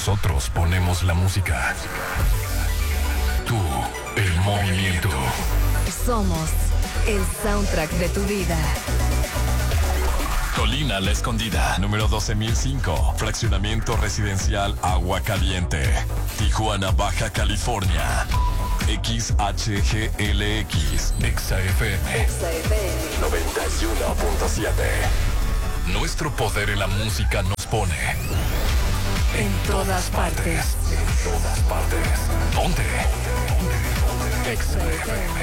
Nosotros ponemos la música. Tú, el movimiento. Somos el soundtrack de tu vida. Colina La Escondida, número 12005. Fraccionamiento residencial Agua Caliente. Tijuana, Baja California. XHGLX. XFM 91.7. Nuestro poder en la música nos pone En todas partes. En todas partes. ¿Dónde? XFM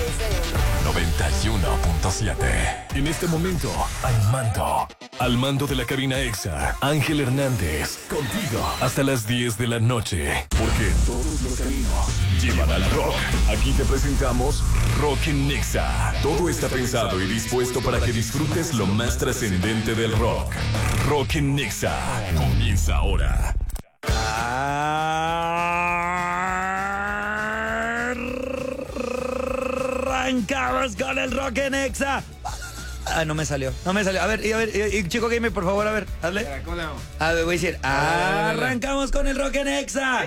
91.7. En este momento, al mando de la cabina EXA, Ángel Hernández, contigo hasta las 10 de la noche, porque todos los caminos llevan al rock. Aquí te presentamos Rock en EXA. Todo está pensado y dispuesto para que disfrutes lo más trascendente del rock. Rock en EXA comienza ahora. Arrancamos con el Rock en EXA. No me salió. A ver, Chico Gamer, por favor, a ver, hazle. A ver, voy a decir, arrancamos con el Rock en EXA.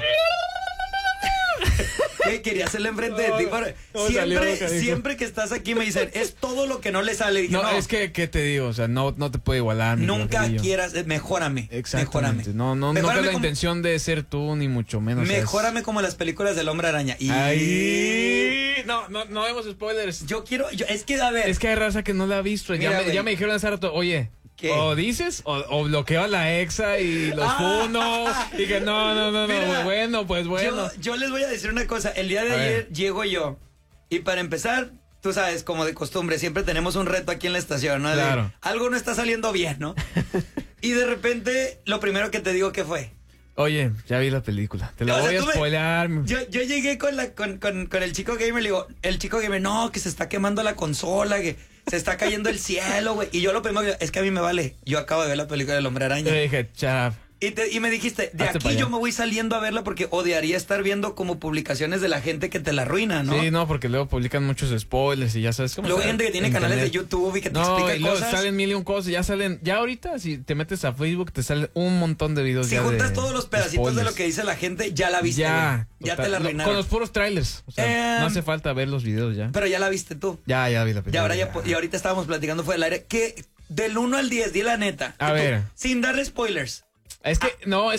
¿Qué? Quería hacerle enfrente de ti. Siempre que estás aquí me dicen, es todo lo que no le sale. Dije, no, es que, ¿qué te digo? O sea, no te puedo igualar. Nunca quieras, mejórame. Exactamente. No es la intención de ser tú, ni mucho menos. Mejórame como las películas del Hombre Araña. No vemos spoilers. Es que, a ver. Es que hay raza que no la ha visto. Mira, ya me dijeron hace rato, oye, ¿qué? O dices, o bloqueo a la EXA y los funo. Y que no. Mira, pues bueno. Yo les voy a decir una cosa. El día de ayer llego yo. Y para empezar, tú sabes, como de costumbre, siempre tenemos un reto aquí en la estación, ¿no? Claro. Algo no está saliendo bien, ¿no? Y de repente, lo primero que te digo, ¿qué fue? Oye, ya vi la película. Te la voy a spoilear. Yo llegué con el Chico Gamer. Le digo, el Chico Gamer, no, que se está quemando la consola, que se está cayendo el cielo, güey. Y yo lo primero que es que a mí me vale. Yo acabo de ver la película del Hombre Araña. Te dije, chap. Y me dijiste, de aquí yo me voy saliendo a verla porque odiaría estar viendo como publicaciones de la gente que te la arruina, ¿no? Sí, no, porque luego publican muchos spoilers y ya sabes cómo. Luego hay gente que tiene canales de YouTube y que te explica y luego cosas. Salen mil y un cosas, ya ahorita si te metes a Facebook te salen un montón de videos. Si juntas todos los pedacitos de lo que dice la gente, ya la viste. Ya te la arruinaron. Con los puros trailers, o sea, no hace falta ver los videos ya. Pero ya la viste tú. Ya vi la película. Y ahorita estábamos platicando fuera del aire que del 1 al 10, di la neta. A ver. Sin darle spoilers. Es que no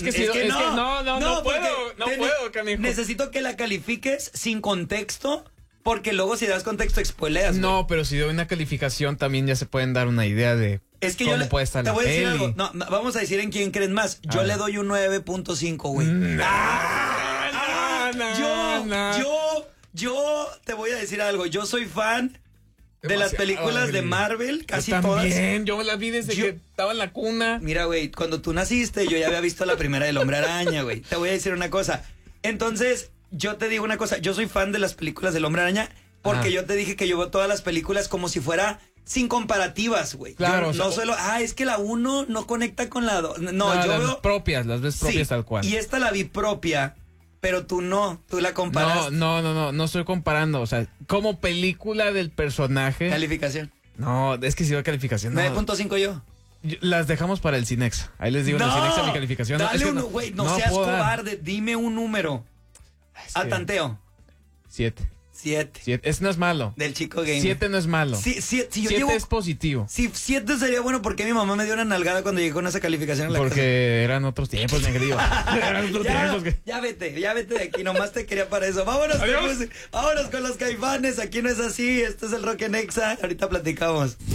puedo, canijo. Necesito que la califiques sin contexto, porque luego si das contexto spoileas. No, pero si doy una calificación también ya se pueden dar una idea de cómo puede estar la peli. Te voy a decir algo. No, vamos a decir en quién crees más. Yo le doy un 9.5, güey. Yo te voy a decir algo. Yo soy fan de las películas de Marvel, casi todas. Yo las vi desde que estaba en la cuna. Mira, güey, cuando tú naciste, yo ya había visto la primera del Hombre Araña, güey. Te voy a decir una cosa. Entonces, yo te digo una cosa. Yo soy fan de las películas del Hombre Araña porque yo te dije que yo veo todas las películas como si fuera sin comparativas, güey. Claro. Yo no suelo, es que la 1 no conecta con la 2. No, yo las veo propias, las ves propias tal cual. Y esta la vi propia. Pero tú la comparas. No estoy comparando, o sea, como película del personaje. Calificación. No, es que si doy calificación. 9.5 yo. Las dejamos para el Cinex. Ahí les digo en el Cinex mi calificación. Dale uno, güey, no seas cobarde, dime un número. Al tanteo. 7. 7. Ese no es malo. Del Chico Gamer. 7 no es malo. 7 es positivo. Si 7 sería bueno, porque mi mamá me dio una nalgada cuando llegué con esa calificación en la casa. Eran otros tiempos, me querido. Ya vete de aquí, nomás te quería para eso. Vámonos con los Caifanes, aquí no es así, este es el Rock en EXA, ahorita platicamos.